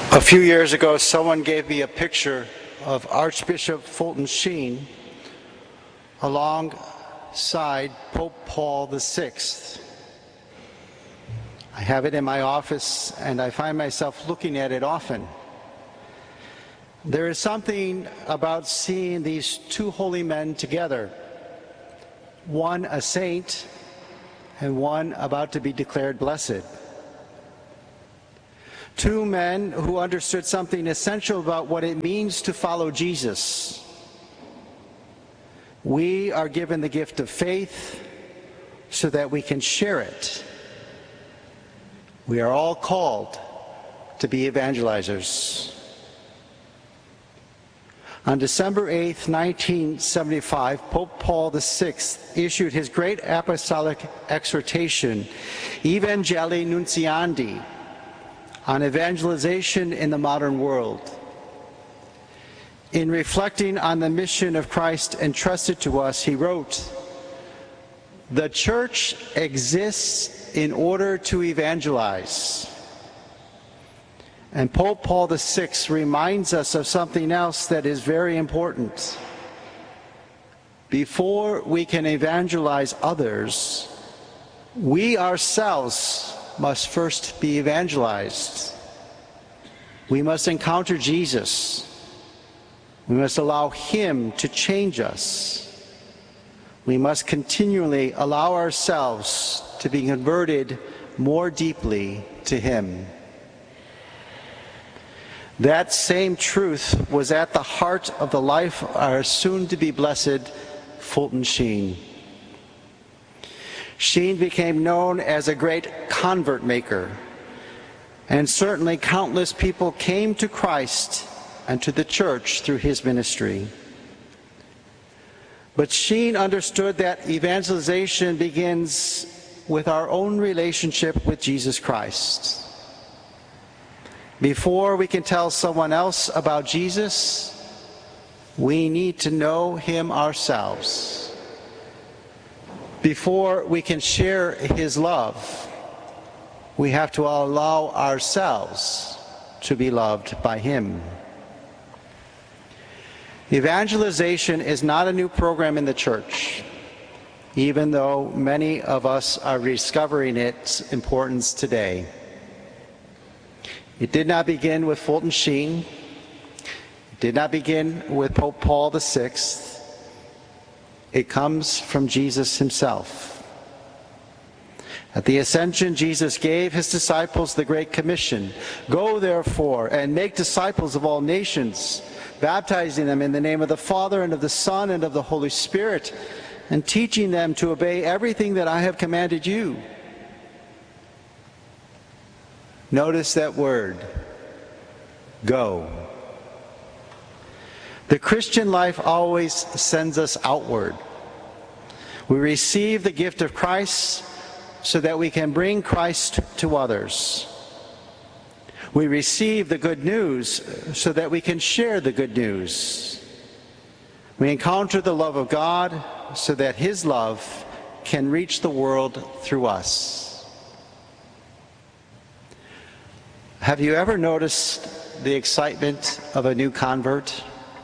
A few years ago, someone gave me a picture of Archbishop Fulton Sheen alongside Pope Paul VI. I have it in my office, and I find myself looking at it often. There is something about seeing these two holy men together, one a saint and one about to be declared blessed. Two men who understood something essential about what it means to follow Jesus. We are given the gift of faith so that we can share it. We are all called to be evangelizers. On December 8, 1975, Pope Paul VI issued his great apostolic exhortation, Evangelii Nuntiandi, on evangelization in the modern world. In reflecting on the mission of Christ entrusted to us, he wrote, "The church exists in order to evangelize." And Pope Paul VI reminds us of something else that is very important. Before we can evangelize others, we ourselves must first be evangelized. We must encounter Jesus. We must allow Him to change us. We must continually allow ourselves to be converted more deeply to Him. That same truth was at the heart of the life of our soon-to-be blessed Fulton Sheen. Sheen became known as a great convert maker, and certainly countless people came to Christ and to the church through his ministry. But Sheen understood that evangelization begins with our own relationship with Jesus Christ. Before we can tell someone else about Jesus, we need to know Him ourselves. Before we can share His love, we have to allow ourselves to be loved by Him. Evangelization is not a new program in the church, even though many of us are discovering its importance today. It did not begin with Fulton Sheen. It did not begin with Pope Paul VI. It comes from Jesus Himself. At the Ascension, Jesus gave His disciples the Great Commission. "Go, therefore, and make disciples of all nations, baptizing them in the name of the Father, and of the Son, and of the Holy Spirit, and teaching them to obey everything that I have commanded you." Notice that word, go. The Christian life always sends us outward. We receive the gift of Christ so that we can bring Christ to others. We receive the good news so that we can share the good news. We encounter the love of God so that His love can reach the world through us. Have you ever noticed the excitement of a new convert?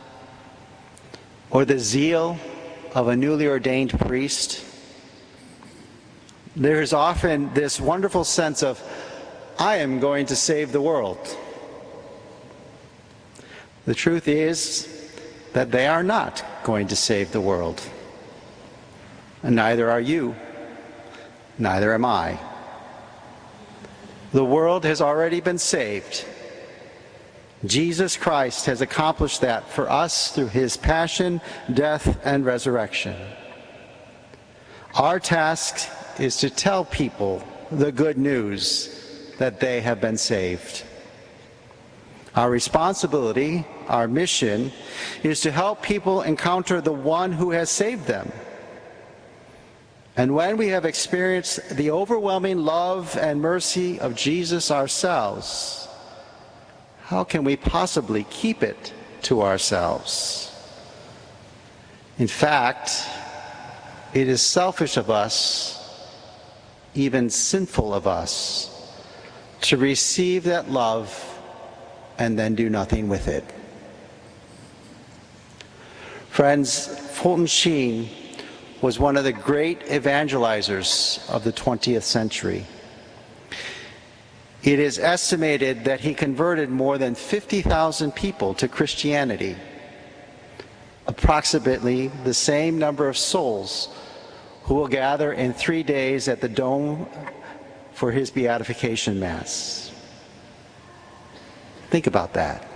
Or the zeal of a newly ordained priest? There is often this wonderful sense of, I am going to save the world. The truth is that they are not going to save the world. And neither are you, neither am I. The world has already been saved. Jesus Christ has accomplished that for us through His passion, death, and resurrection. Our task is to tell people the good news that they have been saved. Our responsibility, our mission, is to help people encounter the one who has saved them. And when we have experienced the overwhelming love and mercy of Jesus ourselves, how can we possibly keep it to ourselves? In fact, it is selfish of us, even sinful of us, to receive that love and then do nothing with it. Friends, Fulton Sheen was one of the great evangelizers of the 20th century. It is estimated that he converted more than 50,000 people to Christianity, approximately the same number of souls who will gather in 3 days at the Dome for his beatification Mass. Think about that.